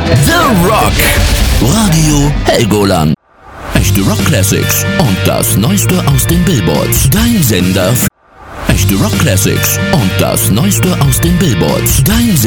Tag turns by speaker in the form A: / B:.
A: The Rock. Radio Helgoland. Echte Rock Classics und das Neueste aus den Billboards. Dein Sender. Echte Rock Classics und das Neueste aus den Billboards. Dein Sender.